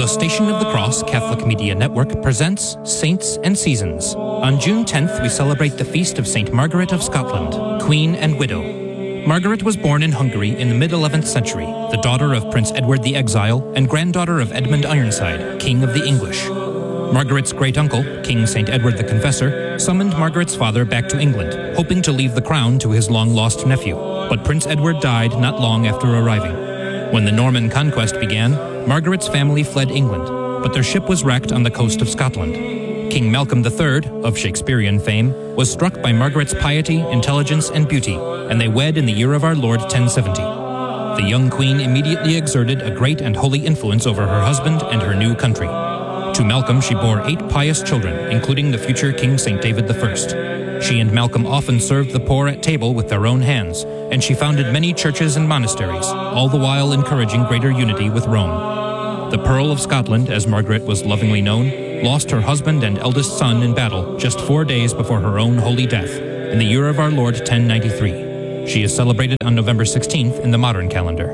The Station of the Cross Catholic Media Network presents Saints and Seasons. On June 10th, we celebrate the feast of St. Margaret of Scotland, Queen and Widow. Margaret was born in Hungary in the mid-11th century, the daughter of Prince Edward the Exile and granddaughter of Edmund Ironside, King of the English. Margaret's great-uncle, King St. Edward the Confessor, summoned Margaret's father back to England, hoping to leave the crown to his long-lost nephew. But Prince Edward died not long after arriving. When the Norman conquest began, Margaret's family fled England, but their ship was wrecked on the coast of Scotland. King Malcolm III, of Shakespearean fame, was struck by Margaret's piety, intelligence, and beauty, and they wed in the year of our Lord 1070. The young queen immediately exerted a great and holy influence over her husband and her new country. To Malcolm she bore 8 pious children, including the future King St. David I. She and Malcolm often served the poor at table with their own hands, and she founded many churches and monasteries, all the while encouraging greater unity with Rome. The Pearl of Scotland, as Margaret was lovingly known, lost her husband and eldest son in battle just 4 days before her own holy death, in the year of our Lord 1093. She is celebrated on November 16th in the modern calendar.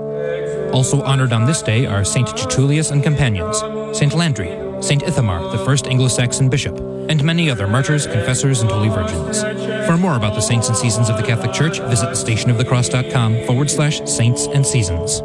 Also honored on this day are St. Tertullius and companions, St. Landry, St. Ithamar, the first Anglo-Saxon bishop, and many other martyrs, confessors, and holy virgins. For more about the saints and seasons of the Catholic Church, visit thestationofthecross.com/saints and seasons.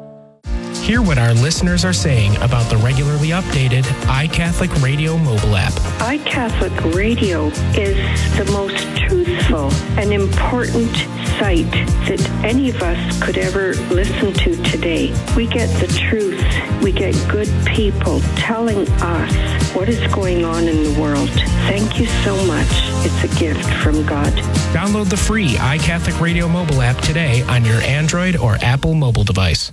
Hear what our listeners are saying about the regularly updated iCatholic Radio mobile app. iCatholic Radio is the most truthful and important site that any of us could ever listen to today. We get the truth. We get good people telling us what is going on in the world. Thank you so much. It's a gift from God. Download the free iCatholic Radio mobile app today on your Android or Apple mobile device.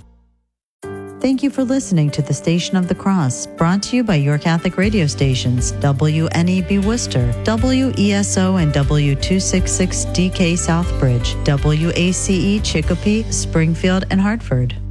Thank you for listening to the Station of the Cross, brought to you by your Catholic radio stations, WNEB Worcester, WESO and W266DK Southbridge, WACE Chicopee, Springfield, and Hartford.